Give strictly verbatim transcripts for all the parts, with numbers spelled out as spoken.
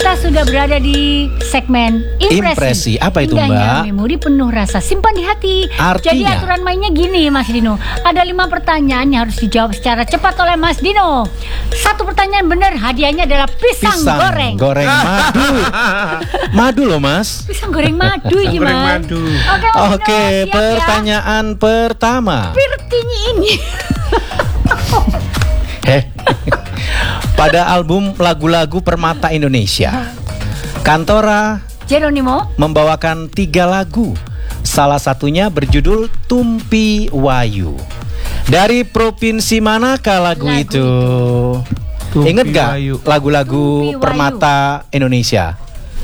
Kita sudah berada di segmen impresi. Impresi, apa itu, Indahnya Mbak? memori penuh rasa simpan di hati. Artinya? Jadi aturan mainnya gini, Mas Dino. Ada lima pertanyaan yang harus dijawab secara cepat oleh Mas Dino. Satu pertanyaan benar, hadiahnya adalah pisang, Pisang goreng. goreng madu. Madu loh, Mas. Pisang goreng madu ini, Goreng Mas. madu. Oke, Mas Dino, Oke, siap ya? pertanyaan pertama. Pirtinya ini. Heh. Pada album lagu-lagu Permata Indonesia, Kantora Jeronimo membawakan tiga lagu. Salah satunya berjudul Tumpi Wayu. Dari provinsi manakah lagu, Lagu itu? Tumpi Ingat gak Wayu. lagu-lagu Tumpi Wayu. Permata Indonesia?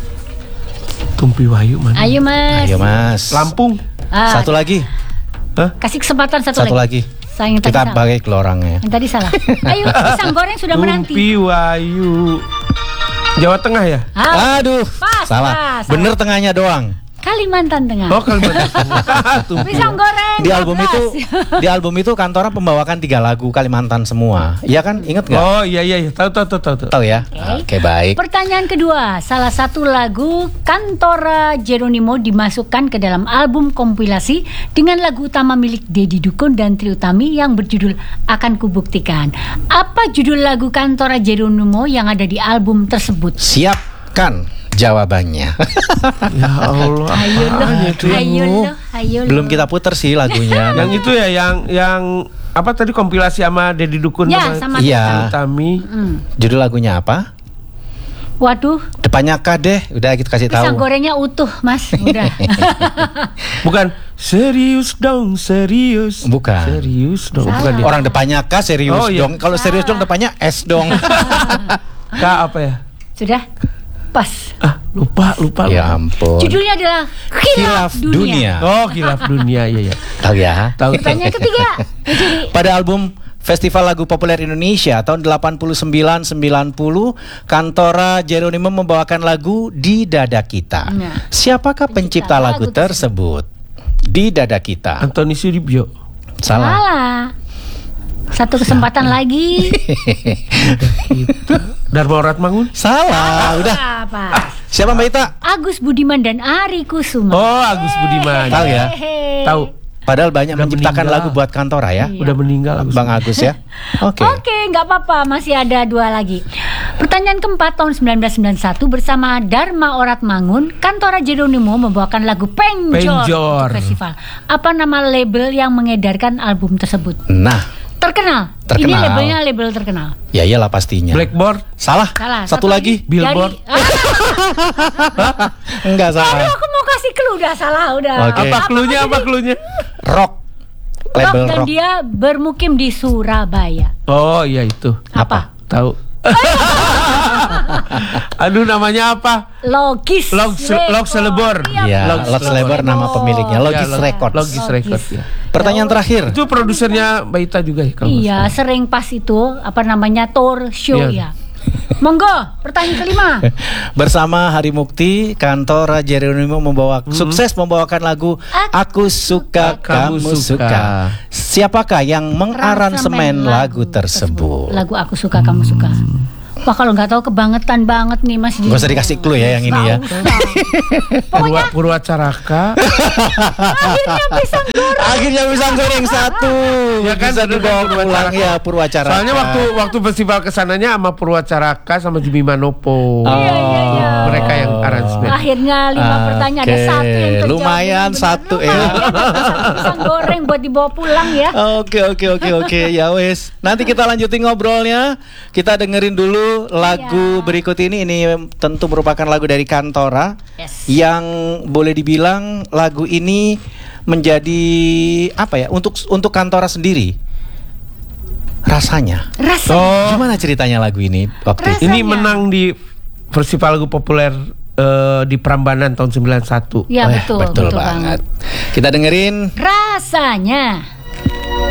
Tumpi Wayu mana? Ayo, Mas. Ayo, Mas. Lampung. Ah, Satu lagi. Hah? kasih kesempatan satu, Satu lagi. Saya yang tadi Kita salah. bagi ke orangnya. Yang tadi salah. Ayo, pisang goreng sudah menanti. Tumpi Wayu. Jawa Tengah ya? Ah, Aduh, Pas, salah. pas, Bener tengahnya doang. Kalimantan Tengah. Oh, Kalimantan Tengah. Tumpi Pisang Wayu. goreng. Di album dua itu, belas. di album itu Kantora membawakan tiga lagu Kalimantan semua. Iya kan? Ingat nggak? Oh iya iya iya. Tahu tahu tahu tahu. tahu. Tahu ya? Oke. Oke, baik. Pertanyaan kedua, salah satu lagu Kantora Jeronimo dimasukkan ke dalam album kompilasi dengan lagu utama milik Deddy Dukun dan Trie Utami yang berjudul Akan Kubuktikan. Apa judul lagu Kantora Jeronimo yang ada di album tersebut? Siapkan jawabannya. Ya Allah. Ayo loh, apaan itu ya? ayo loh, ayo loh. Belum kita puter sih lagunya. Yang itu ya yang yang apa tadi kompilasi sama Deddy Dukun Ya, sama Iya. Utami. Hmm. Judul lagunya apa? Waduh, Depannya K deh. Udah kita kasih pisang tahu. gorengnya utuh, Mas. Udah. Bukan serius dong, serius. Bukan. Serius dong, Salah. bukan dia. Orang depannya K serius Oh, iya. dong. Kalau serius dong depannya S dong. K apa ya? Sudah? Pas. Ah, lupa, lupa. Ya lupa. ampun. Judulnya adalah Khilaf, Khilaf Dunia. Dunia. Oh, Khilaf Dunia, iya ya. Tahu ya? Tahu. Pertanyaan ketiga. Jadi, Pada album Festival Lagu Populer Indonesia tahun delapan puluh sembilan sembilan puluh, Kantora Jeronimo membawakan lagu Di Dada Kita. Nah. Siapakah pencipta, Pencipta lagu lagu tersebut? Di Dada Kita. Antoni Suribyo. Salah. salah. Satu kesempatan lagi. Dharma Oratmangun. Salah. Udah. Apa? Siapa Mbak Ita? Agus Budiman dan Ari Kusuma. Oh, Agus Budiman. Tahu ya? Hehehe. Tahu. Padahal banyak Udah menciptakan meninggal. lagu buat Kantora ya. Iya. Udah meninggal Agus. Bang Agus ya. Oke. Oke, nggak apa-apa, masih ada dua lagi. Pertanyaan keempat, tahun sembilan belas sembilan puluh satu bersama Dharma Oratmangun, Kantora Jeronimo membawakan lagu Penjor, Penjor. untuk festival. Apa nama label yang mengedarkan album tersebut? Nah, Terkenal. Terkenal. Ini labelnya label terkenal. ya iyalah pastinya. Blackboard. Salah. Salah. Satu, lagi. Billboard. Dari- Ah, Enggak aduh, salah. aku mau kasih clue, udah salah, udah. Oke. Apa cluenya? Apa cluenya? Rock. Rock, Label dan rock. dia bermukim di Surabaya. Oh, iya itu. Apa? Tahu. Aduh, namanya apa? Logis. Logs- Record. Logs Celebor. Iya, Ya, Logs Logs Labor. Labor nama pemiliknya, Logis Ya, Log- Records. Logis Record ya. Pertanyaan terakhir. Itu produsernya Mbak Ita juga ya kalau nggak Iya, salah. sering pas itu apa namanya tour show Iya. ya. Monggo, pertanyaan kelima. Bersama Hari Mukti, Kantora Jeronimo membawa sukses membawakan lagu Aku Suka Kamu Kamu Suka. Suka. Siapakah yang mengaransemen lagu tersebut? Lagu Aku Suka Kamu Suka. Wah, kalau nggak tahu kebangetan banget nih Mas. Gak usah dikasih clue ya yang ini ya. Purwa, Purwacaraka. Akhirnya pisang goreng. Akhirnya pisang goreng satu. Ya kan, Bisa bener dibawa kan, pulang Purwacaraka. ya Purwacaraka. Soalnya waktu waktu festival kesananya sama Purwacaraka sama Jimmy Manopo. Iya, iya, iya. Mereka yang aransemen. Akhirnya lima Oke. pertanyaan ada satu yang terjawab. Lumayan Benar, satu ya. lumayan. Pisang goreng buat dibawa pulang ya. Oke oke oke oke ya wes. Nanti kita lanjutin ngobrolnya. Kita dengerin dulu lagu Iya. berikut ini. Ini tentu merupakan lagu dari Kantora Yes. yang boleh dibilang lagu ini menjadi apa ya untuk untuk Kantora sendiri rasanya. Rasa. Oh, Gimana ceritanya lagu ini waktu itu? ini Rasanya. menang di festival lagu populer eh, di Prambanan tahun sembilan puluh satu. Ya Oh betul, betul, betul banget. banget. Kita dengerin. Rasanya.